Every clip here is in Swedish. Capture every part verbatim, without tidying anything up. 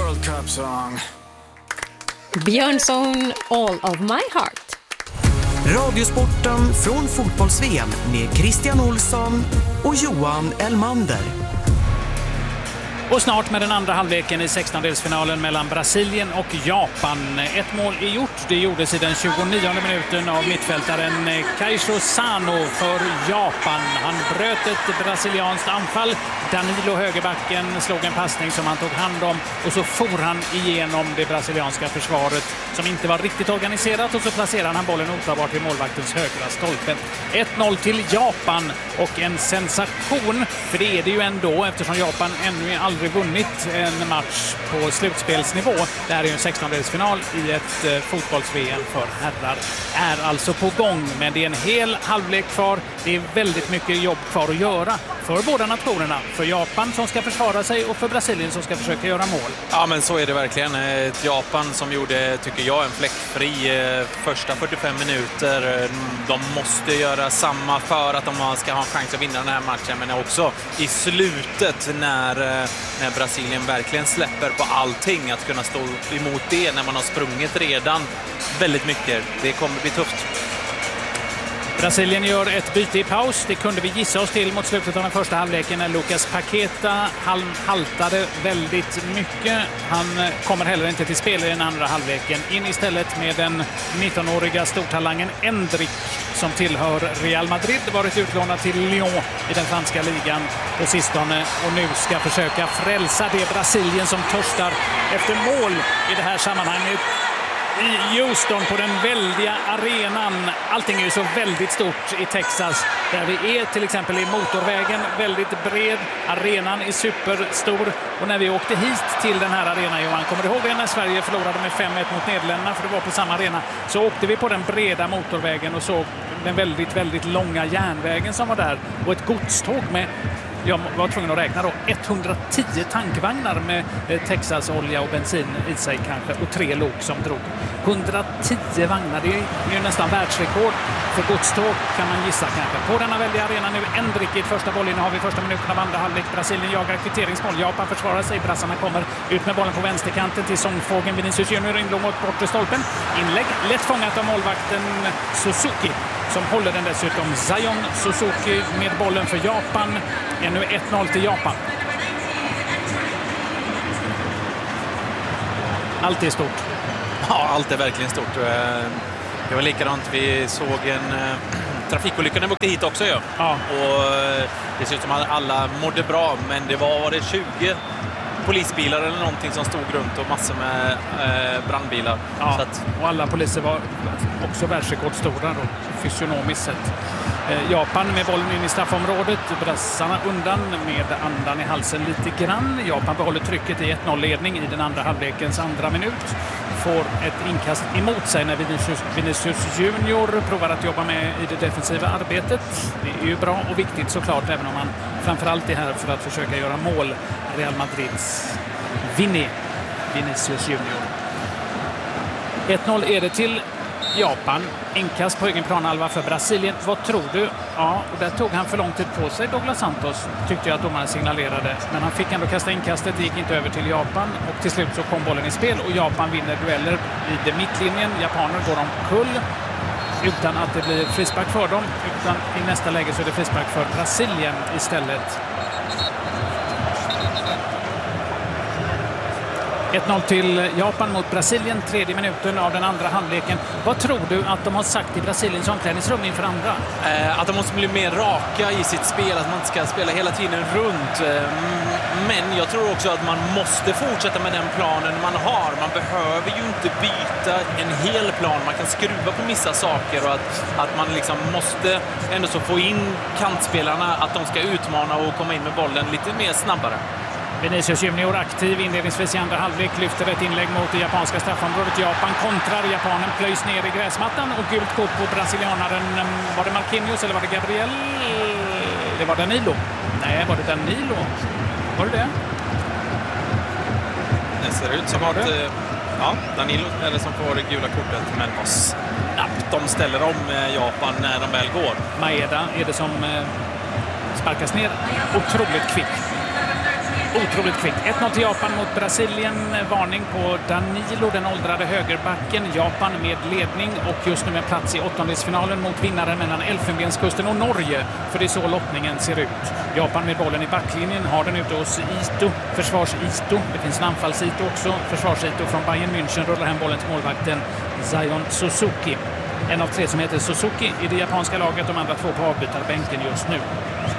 World Cup song. Björnsson, All of My Heart. Radiosporten från fotbolls-V M med Christian Olsson och Johan Elmander. Och snart med den andra halvleken i sextondelsfinalen mellan Brasilien och Japan. Ett mål är gjort. Det gjordes i den tjugonionde minuten av mittfältaren Kaisho Sano för Japan. Han bröt ett brasilianskt anfall. Danilo, högerbacken, slog en passning som han tog hand om och så for han igenom det brasilianska försvaret som inte var riktigt organiserat och så placerade han bollen otagbart i målvaktens högra stolpe. ett noll till Japan och en sensation, för det är det ju ändå eftersom Japan ännu aldrig vunnit en match på slutspelsnivå. Det här är ju en sextondelsfinal i ett eh, fotbolls-V M för herrar. Är alltså på gång, men det är en hel halvlek kvar. Det är väldigt mycket jobb kvar att göra för båda nationerna. För Japan som ska försvara sig och för Brasilien som ska försöka göra mål. Ja, men så är det verkligen. Ett Japan som gjorde, tycker jag, en fläckfri första fyrtiofem minuter. De måste göra samma för att de ska ha en chans att vinna den här matchen. Men också i slutet när, när Brasilien verkligen släpper på allting, att kunna stå emot det när man har sprungit redan väldigt mycket. Det kommer bli tufft. Brasilien gör ett byte i paus. Det kunde vi gissa oss till mot slutet av den första halvleken när Lucas Paqueta haltade väldigt mycket. Han kommer heller inte till spel i den andra halvleken. In istället med den nittonåriga stortalangen Endrick som tillhör Real Madrid. Varit utlånad till Lyon i den franska ligan på sistone och nu ska försöka frälsa det Brasilien som törstar efter mål i det här sammanhanget. I Houston på den väldiga arenan. Allting är ju så väldigt stort i Texas. Där vi är till exempel i motorvägen, väldigt bred. Arenan är superstor. Och när vi åkte hit till den här arenan, Johan, kommer du ihåg det när Sverige förlorade med fem ett mot Nederländerna, för det var på samma arena, så åkte vi på den breda motorvägen och såg den väldigt, väldigt långa järnvägen som var där. Och ett godståg med, jag var tvungen att räkna då, etthundratio tankvagnar med Texas olja och bensin i sig kanske, och tre lok som drog. hundratio vagnar, det är ju nästan världsrekord för godståg kan man gissa kanske. På denna väldiga arena nu Endrick i ett första bollinnehav i första minuten av andra halvlek. Brasilien jagar kvitteringsmål. Japan försvarar sig. Brassarna kommer ut med bollen på vänsterkanten till sångfågeln Vinicius Junior, inlåg mot bortre stolpen. Inlägg lätt fångat av målvakten Suzuki som håller den dessutom. Zion Suzuki med bollen för Japan. Ännu ett noll till Japan. Allt är stort. Ja, allt är verkligen stort. Det var likadant. Vi såg en trafikolycka när vi åkte hit också. Ja. Ja. Och det ser ut som att alla mådde bra, men det var, var det tjugo polisbilar eller någonting som stod runt och massor med eh, brandbilar. Ja. Så att, och alla poliser var också världsrekordstora då, fysionomiskt sett. Eh, Japan med bollen in i straffområdet. Brassarna undan med andan i halsen lite grann. Japan behåller trycket i ett noll-ledning i den andra halvlekens andra minut. Får ett inkast emot sig när Vinicius, Vinicius Junior provar att jobba med i det defensiva arbetet. Det är ju bra och viktigt såklart, även om han framförallt är här för att försöka göra mål. Real Madrids Vinny, Vinicius Junior. ett noll är det till Japan. Inkast på egen planhalva för Brasilien. Vad tror du? Ja, och där tog han för lång tid på sig, Douglas Santos, tyckte jag att domaren signalerade. Men han fick ändå kasta inkastet, det gick inte över till Japan. Och till slut så kom bollen i spel och Japan vinner dueller i det mittlinjen. Japaner går omkull utan att det blir frispark för dem. Utan i nästa läge så är det frispark för Brasilien istället. ett noll till Japan mot Brasilien, tredje minuten av den andra halvleken. Vad tror du att de har sagt i Brasiliens omklädningsrum inför andra? Eh, att de måste bli mer raka i sitt spel, att man inte ska spela hela tiden runt. Eh, men jag tror också att man måste fortsätta med den planen man har. Man behöver ju inte byta en hel plan. Man kan skruva på vissa saker och att, att man liksom måste ändå så få in kantspelarna, att de ska utmana och komma in med bollen lite mer snabbare. Vinicius Junior aktiv inledningsvis i andra halvlek, lyfter ett inlägg mot det japanska straffområdet. Japan kontrar, Japanen plöjs ner i gräsmattan och gult kort på brasilianaren. Var det Marquinhos eller var det Gabriel? Det var Danilo. Nej, var det Danilo? Var det det? Det ser ut som att ja, Danilo är det som får det gula kortet, men vad snabbt de ställer om Japan när de väl går. Maeda är det som sparkas ner. Otroligt kvick. otroligt kvickt. ett noll till Japan mot Brasilien. Varning på Danilo, den åldrade högerbacken. Japan med ledning och just nu med plats i åttondelsfinalen mot vinnaren mellan Elfenbenskusten och Norge. För det är så lottningen ser ut. Japan med bollen i backlinjen, har den ute hos Ito, försvars-Ito. Det finns en anfalls-Ito också. Försvars-Ito från Bayern München rullar hem bollen till målvakten Zion Suzuki. En av tre som heter Suzuki i det japanska laget, de andra två på avbytarbänken just nu.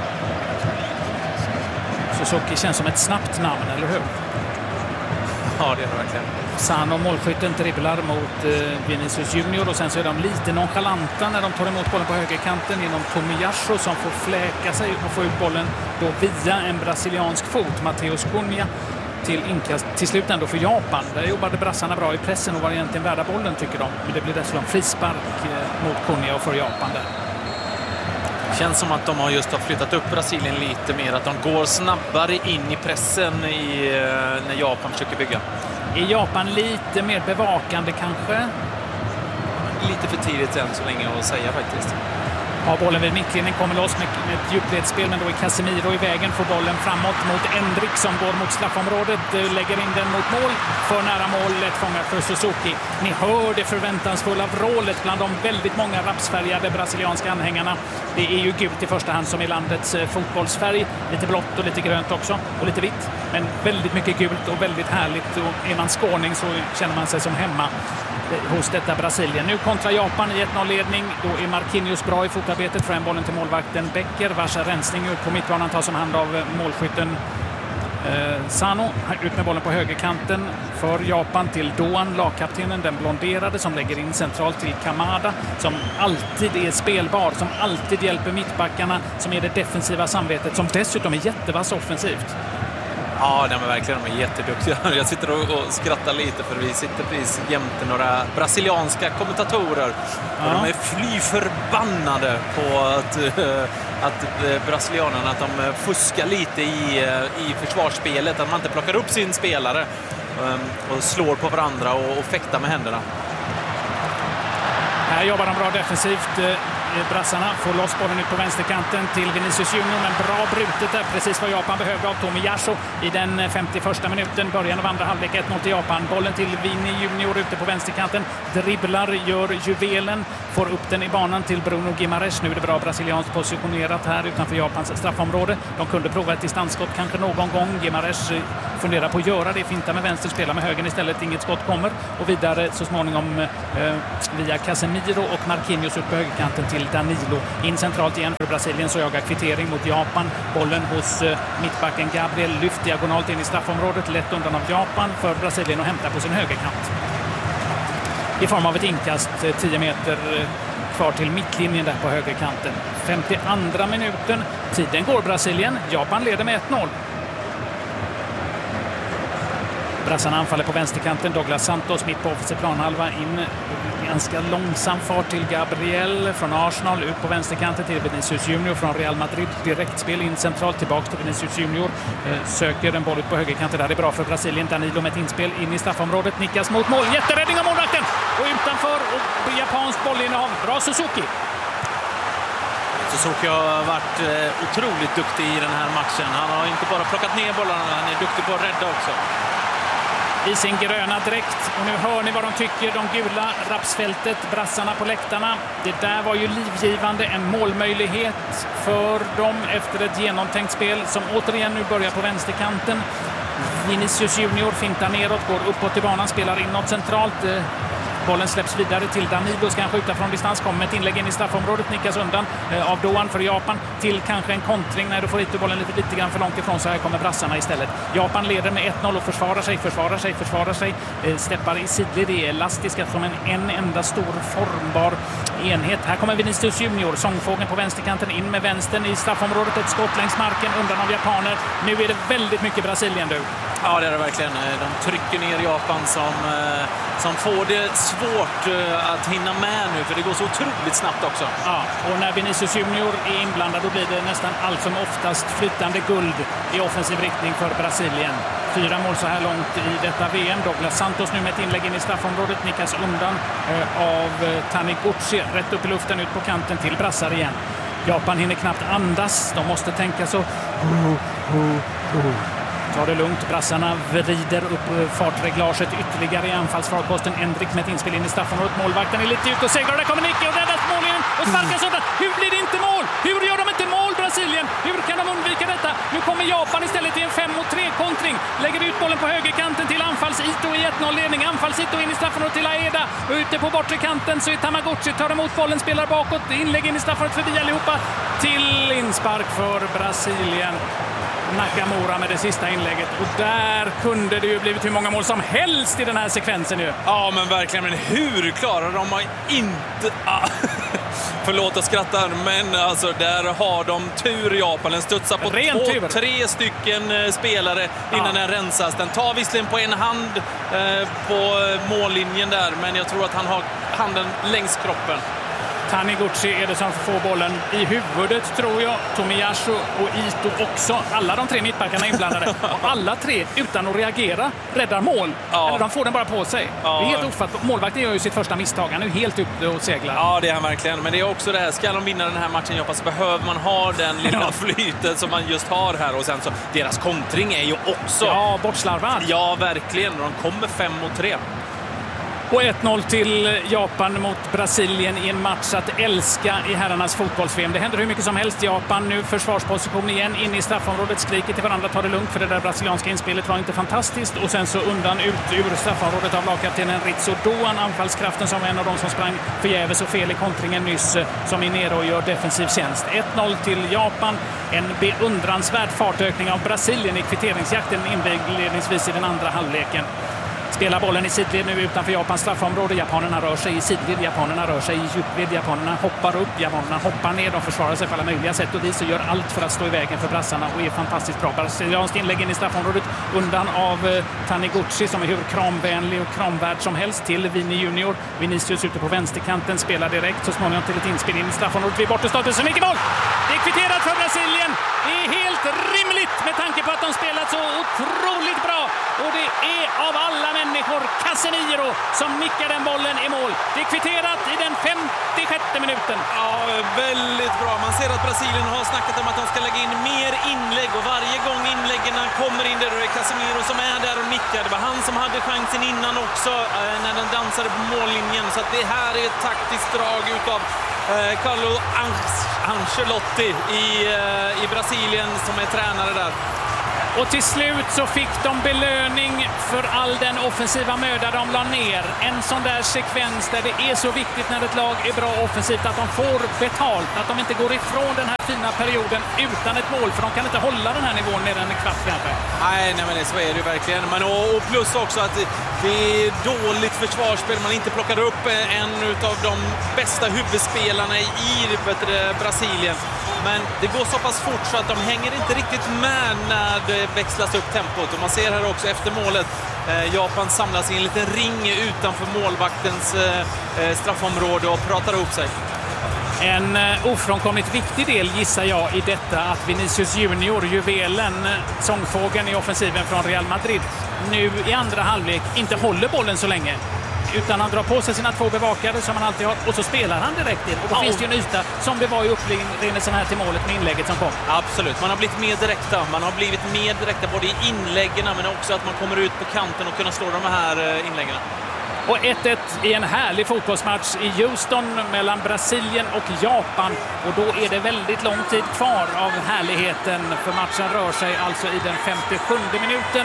Suzuki känns som ett snabbt namn, eller hur? Ja, det är det verkligen. Sano, målskytten, dribblar mot eh, Vinicius Junior och sen så är de lite nonchalanta när de tar emot bollen på högerkanten genom Tomiyasu som får fläka sig och få ut bollen då via en brasiliansk fot, Mateus Cunha, till inkast till slut ändå för Japan. Där jobbade brassarna bra i pressen och var egentligen värda bollen, tycker de. Men det blir dessutom frispark eh, mot Cunha och för Japan där. Känns som att de har just har flyttat upp Brasilien lite mer, att de går snabbare in i pressen i, när Japan försöker bygga. Är Japan lite mer bevakande kanske? Lite för tidigt än så länge att säga faktiskt. Har bollen vid mittlinjen, kommer loss med ett djupledsspel, men då är Casemiro i vägen, får bollen framåt mot Endrick som går mot straffområdet, lägger in den mot mål, för nära mål, lätt fångat för Suzuki. Ni hör det förväntansfulla vrålet bland de väldigt många rapsfärgade brasilianska anhängarna. Det är ju gult i första hand som i landets fotbollsfärg, lite blått och lite grönt också, och lite vitt, men väldigt mycket gult och väldigt härligt, och är man skåning så känner man sig som hemma hos detta Brasilien. Nu kontra Japan i ett noll-ledning. Då är Marquinhos bra i fotarbetet, för en bollen till målvakten Becker, vars rensning ut på mittbanan tas som hand av målskytten eh, Sano. Ut med bollen på högerkanten för Japan till Doan, lagkaptenen, den blonderade, som lägger in centralt till Kamada, som alltid är spelbar, som alltid hjälper mittbackarna, som är det defensiva samvetet, som dessutom är jättevass offensivt. Ja, de är verkligen de är jätteduktiga. Jag sitter och, och skrattar lite för vi sitter precis jämte några brasilianska kommentatorer. Ja. Och de är fly förbannade på att, uh, att uh, brasilianerna att de fuskar lite i, uh, i försvarsspelet. Att man inte plockar upp sin spelare um, och slår på varandra och, och fäktar med händerna. Här jobbar de bra defensivt. Brassarna får loss bollen ut på vänsterkanten till Vinicius Junior, men bra brutet där, precis vad Japan behövde av Tomiyasu i den femtioförsta minuten. Början av andra halvlek, ett noll till Japan. Bollen till Vini Junior ute på vänsterkanten. Dribblar, gör juvelen, får upp den i banan till Bruno Guimaraes. Nu är det bra brasilianskt positionerat här utanför Japans straffområde. De kunde prova ett distansskott kanske någon gång. Guimaraes funderar på att göra det, finta med vänster, spela med höger istället. Inget skott kommer, och vidare så småningom eh, via Casemiro och Marquinhos ut på högerkanten till Danilo. In centralt igen för Brasilien, så jagar kvittering mot Japan. Bollen hos eh, mittbacken Gabriel, lyft diagonalt in i straffområdet, lätt undan av Japan för Brasilien och hämtar på sin högerkant. I form av ett inkast eh, tio meter eh, kvar till mittlinjen där på högerkanten. femtioandra minuten. Tiden går Brasilien. Japan leder med ett noll. Brassarna anfaller på vänsterkanten. Douglas Santos mitt på offensiv planhalva, in ganska långsam fart till Gabriel från Arsenal, ut på vänsterkanten till Vinicius Junior från Real Madrid. Direktspel in centralt tillbaka till Vinicius Junior. Eh, söker en boll ut på högerkanten. Där är bra för Brasilien. Danilo med ett inspel in i straffområdet. Nickas mot mål. Jätteräddning av målvakten! Och utanför och japansk bollinnehav. Bra Suzuki. Suzuki har varit eh, otroligt duktig i den här matchen. Han har inte bara plockat ner bollarna, han är duktig på att rädda också. I sin gröna dräkt. Och nu hör ni vad de tycker, de gula rapsfältet, brassarna på läktarna. Det där var ju livgivande, en målmöjlighet för dem efter ett genomtänkt spel som återigen nu börjar på vänsterkanten. Vinicius Junior fintar neråt, går uppåt i banan, spelar inåt centralt. Bollen släpps vidare till Danilo, ska han skjuta från distans, kommer ett inlägg in i straffområdet, nickas undan eh, av Doan för Japan till kanske en kontring när du får hit bollen lite, lite grann för långt ifrån, så här kommer brassarna istället. Japan leder med ett noll och försvarar sig, försvarar sig, försvarar sig, eh, steppar i sidled, det är elastiska som en, en enda stor formbar enhet. Här kommer Vinicius Junior, sångfågeln på vänsterkanten, in med vänstern i straffområdet, ett skott längs marken undan av japaner. Nu är det väldigt mycket Brasilien du. Ja, det är det verkligen. De trycker ner Japan som, som får det svårt att hinna med nu, för det går så otroligt snabbt också. Ja, och när Vinicius Junior är inblandad då blir det nästan allt som oftast flytande guld i offensiv riktning för Brasilien. Fyra mål så här långt i detta V M. Douglas Santos nu med ett inlägg in i straffområdet, nickas undan eh, av eh, Taniguchi, rätt upp i luften ut på kanten till brassar igen. Japan hinner knappt andas, de måste tänka så. Oh, oh, oh. tar det lugnt. Brassarna vrider upp fartreglaget ytterligare i anfallsfarkosten. Endrik med ett inspel in i straffområdet. Målvakten är lite ut och seglar. Där kommer Nicke och räddas mållinjen och sparkas undan. Hur blir det inte mål? Hur gör de inte mål, Brasilien? Hur kan de undvika detta? Nu kommer Japan istället i en fem mot tre kontring. Lägger ut bollen på högerkanten till anfalls-Ito i ett noll-ledning. Anfalls-Ito in i straffområdet till Aeda. Och ute på bortre kanten så är Tamagotchi, tar emot bollen, spelar bakåt. Inlägg in i straffområdet förbi allihopa. Till inspark för Brasilien. Nakamura med det sista inlägget. Och där kunde det ju blivit hur många mål som helst i den här sekvensen ju. Ja, men verkligen. Men hur klarar de inte... Förlåt att skratta, men alltså där har de tur i Japan. Den studsar på två, tre stycken spelare innan ja. den rensas. Den tar visserligen på en hand eh, på mållinjen där, men jag tror att han har handen längs kroppen. Taniguchi är det som får bollen i huvudet, tror jag. Tomiyasu och Ito också. Alla de tre mittbackarna är inblandade. Och alla tre, utan att reagera, räddar mål. Ja. Eller de får den bara på sig. Ja. Det är helt ofattbart. Målvakten gör ju sitt första misstag. Han är ju helt ute och seglar. Ja, det är han verkligen. Men det är också det här. Ska de vinna den här matchen, Japan, så behöver man ha den lilla ja. flytet som man just har här. Och sen så, deras kontring är ju också... Ja, bortslarvad. Ja, verkligen. De kommer fem mot tre. Och ett noll till Japan mot Brasilien i en match att älska i herrarnas fotbolls-V M. Det händer hur mycket som helst. Japan nu försvarsposition igen, in i straffområdet, skriker till varandra, tar det lugnt för det där brasilianska inspelet var inte fantastiskt. Och sen så undan ut ur straffområdet av lagkaptenen Ritsu Doan, anfallskraften som en av de som sprang förgäves och fel i kontringen nyss, som är nere och gör defensiv tjänst. ett noll till Japan. En beundransvärd fartökning av Brasilien i kvitteringsjakten inledningsvis i den andra halvleken. Spelar bollen i sidled nu utanför Japans straffområde. Japanerna rör sig i sidled, japanerna rör sig i djupled, japanerna hoppar upp, japanerna hoppar ner. De försvarar sig på alla möjliga sätt och vis och gör allt för att stå i vägen för brassarna och är fantastiskt bra. Brasilianskt inlägg in i straffområdet undan av eh, Taniguchi som är hur kramvänlig och kramvärd som helst till Vini Junior. Vinicius ute på vänsterkanten spelar direkt så småningom till ett inspel in i straffområdet vid bortestatus som icke mål. Det är kvitterat för Brasilien. Det är helt rimligt med tanke på att de spelat så otroligt bra. Och det är av alla människor Casemiro som nickar den bollen i mål. Det är kvitterat i den femtiosjätte minuten. Ja, väldigt bra. Man ser att Brasilien har snackat om att de ska lägga in mer inlägg. Och varje gång inläggen kommer in där, då är Casemiro som är där och nickar. Det var han som hade chansen innan också när den dansade på mållinjen. Så att det här är ett taktiskt drag utav eh, Carlo Ancelotti i, eh, i Brasilien som är tränare där. Och till slut så fick de belöning för all den offensiva möda de la ner. En sån där sekvens där det är så viktigt när ett lag är bra offensivt att de får betalt. Att de inte går ifrån den här fina perioden utan ett mål. För de kan inte hålla den här nivån mer än en kvart kanske. Nej, nej men det, så är det ju verkligen. Men, och, och plus också att det är dåligt försvarsspel. Man inte plockar upp en av de bästa huvudspelarna i vet du, Brasilien. Men det går så pass fort så att de hänger inte riktigt med när det växlas upp tempot. Och man ser här också efter målet, eh, Japan samlas i en liten ring utanför målvaktens eh, straffområde och pratar upp sig. En eh, ofrånkomligt viktig del gissar jag i detta att Vinicius Junior, juvelen, sångfågeln i offensiven från Real Madrid, nu i andra halvlek inte håller bollen så länge. Utan han drar på sig sina två bevakare som han alltid har och så spelar han direkt in. Och då oh. finns det ju en yta som det var i upprinnelsen här till målet med inlägget som kom. Absolut, man har blivit mer direkta. Man har blivit mer direkta både i inläggen men också att man kommer ut på kanten och kunna slå de här inläggen. Och ett ett i en härlig fotbollsmatch i Houston mellan Brasilien och Japan. Och då är det väldigt lång tid kvar av härligheten för matchen rör sig alltså i den femtiosjunde minuten.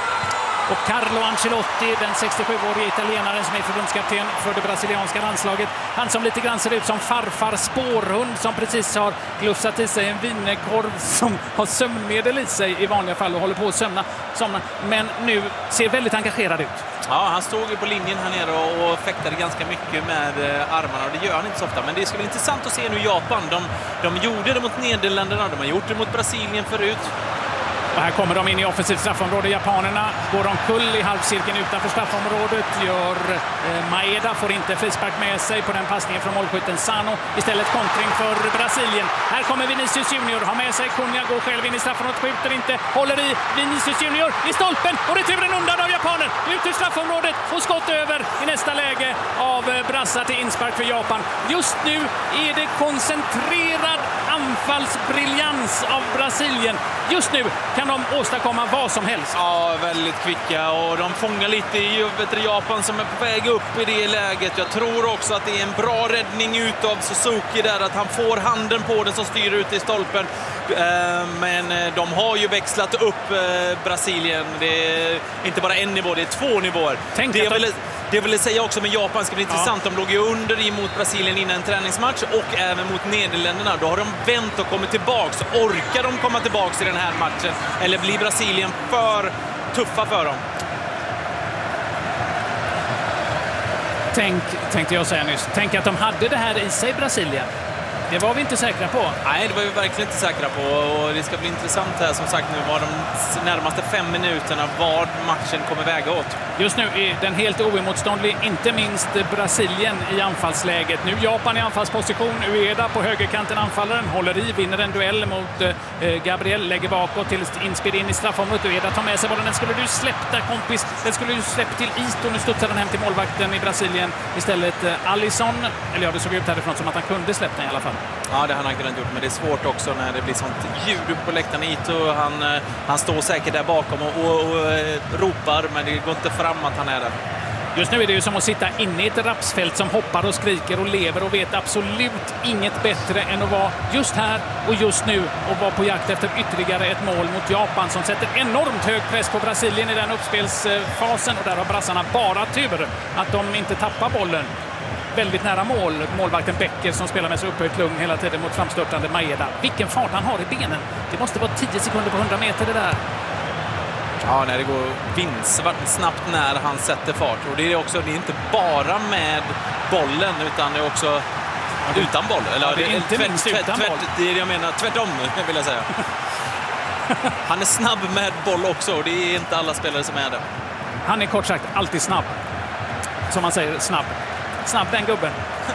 Och Carlo Ancelotti, den sextiosjuårige italienaren som är förbundskapten för det brasilianska landslaget. Han som lite grann ser ut som farfar spårhund som precis har glussat i sig en vinekorv som har sömnmedel i sig i vanliga fall och håller på att sömna. somna. Men nu ser väldigt engagerad ut. Ja, han stod ju på linjen här nere och, och fäktade ganska mycket med armarna. Och det gör han inte så ofta. Men det ska bli intressant att se nu Japan. De, de gjorde det mot Nederländerna. De har gjort det mot Brasilien förut. Och här kommer de in i offensivt straffområde. Japanerna går omkull i halvcirkeln utanför straffområdet. Gör eh, Maeda, får inte frispark med sig på den passningen från målskytten Sano. Istället kontring för Brasilien. Här kommer Vinicius Junior, har med sig Cunha, går själv in i straffområdet, skjuter inte, håller i Vinicius Junior i stolpen och returen undan av japaner. Ut ur straffområdet. straffområdet och skott över i nästa läge av brassar till inspark för Japan. Just nu är det koncentrerad anfallsbriljans av Brasilien. Just nu kan de åstadkomma vad som helst. Ja, väldigt kvicka och de fångar lite i vet du, Japan som är på väg upp i det läget. Jag tror också att det är en bra räddning ut av Suzuki där, att han får handen på den som styr ut i stolpen. Men de har ju växlat upp Brasilien. Det är inte bara en nivå, det är två nivåer. Tänk det, att vill, det vill säga också med Japan ska bli ja. intressant. De låg ju under emot Brasilien innan en träningsmatch och även mot Nederländerna. Då har de vänt och kommit tillbaks. Orkar de komma tillbaks i den här matchen? Eller blir Brasilien för tuffa för dem? Tänk, tänkte jag säga nyss. Tänk att de hade det här i sig, Brasilien. Det var vi inte säkra på. Nej, det var vi verkligen inte säkra på. Och det ska bli intressant här som sagt nu var de närmaste fem minuterna vad matchen kommer väga åt. Just nu är den helt oemotståndlig, inte minst Brasilien i anfallsläget. Nu Japan i anfallsposition. Ueda på högerkanten, anfallaren håller i, vinner en duell mot eh, Gabriel, lägger bakåt till inspel in i straffområdet. Ueda tar med sig bollen. Den skulle du släppt där, kompis. Den skulle du släppt till Ito. Nu studsar den hem till målvakten i Brasilien. Istället eh, Alisson. Eller ja, det såg ut härifrån som att han kunde släppt den i alla fall. Ja, det har han kunnat gjort, men det är svårt också när det blir sånt ljud på läktaren. Ito, han, han står säkert där bakom och, och, och, och ropar, men det går inte fram att han är där. Just nu är det ju som att sitta inne i ett rapsfält som hoppar och skriker och lever och vet absolut inget bättre än att vara just här och just nu och vara på jakt efter ytterligare ett mål mot Japan som sätter enormt hög press på Brasilien i den uppspelsfasen, och där har brassarna bara tur att de inte tappar bollen. Väldigt nära mål. Målvakten Becker som spelar med så upphöjt lugn hela tiden mot framstörtande Maeda. Vilken fart han har i benen. Det måste vara tio sekunder på hundra meter det där. Ja, när det går vinsvart snabbt när han sätter fart. Och det är också, det är inte bara med bollen utan det är också ja, det, utan boll. Eller ja, det är inte tvärt, minst tvärt, utan tvärt, boll. Det är det jag menar. Tvärtom vill jag säga. Han är snabb med boll också och det är inte alla spelare som är det. Han är kort sagt alltid snabb. Som man säger, snabb. Snabb den gubben.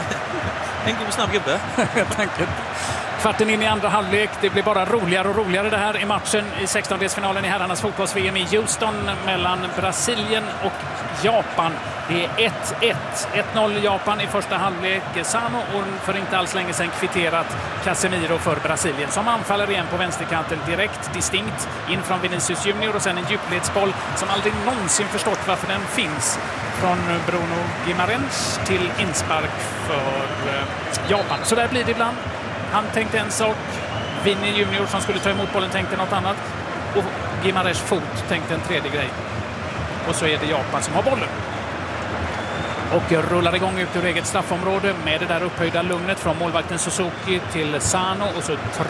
En god snabb gubbe. Tanken. Kvarten in i andra halvlek. Det blir bara roligare och roligare det här i matchen i sextondelsfinalen i herrarnas fotbolls-V M i Houston mellan Brasilien och Japan. Det är ett ett. ett noll Japan i första halvlek. Sano och för inte alls länge sedan kvitterat Casemiro för Brasilien som anfaller igen på vänsterkanten direkt, distinkt in från Vinicius Junior och sen en djupledsboll som aldrig någonsin förstått varför den finns från Bruno Guimarães till inspark för Japan. Så där blir det ibland. Han tänkte en sak, Vinny Junior som skulle ta emot bollen tänkte något annat och Guimarães fot tänkte en tredje grej. Och så är det Japan som har bollen. Och rullar igång ut ur eget straffområde med det där upphöjda lugnet från målvakten Suzuki till Sano och så